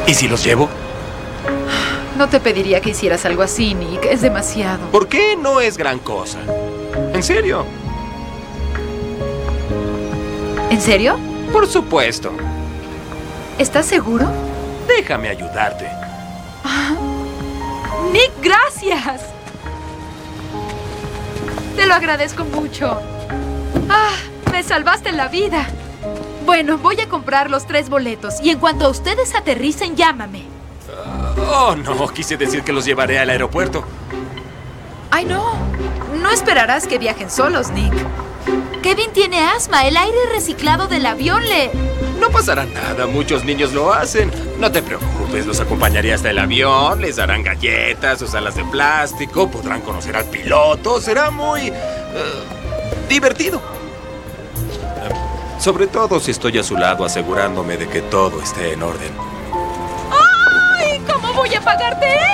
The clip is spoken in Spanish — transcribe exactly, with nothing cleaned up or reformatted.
¿Y si los llevo? No te pediría que hicieras algo así, Nick. Es demasiado. ¿Por qué? No es gran cosa. ¿En serio? ¿En serio? Por supuesto. ¿Estás seguro? Déjame ayudarte. Nick, gracias. Te lo agradezco mucho. Ah, me salvaste la vida. Bueno, voy a comprar los tres boletos y en cuanto ustedes aterricen, llámame. Uh, oh, no. Quise decir que los llevaré al aeropuerto. Ay, no. No esperarás que viajen solos, Nick. Kevin tiene asma. El aire reciclado del avión le... No pasará nada. Muchos niños lo hacen. No te preocupes. Los acompañaré hasta el avión. Les darán galletas o salas de plástico. Podrán conocer al piloto. Será muy... Uh, divertido. Uh, sobre todo si estoy a su lado asegurándome de que todo esté en orden. ¡Ay! ¿Cómo voy a pagarte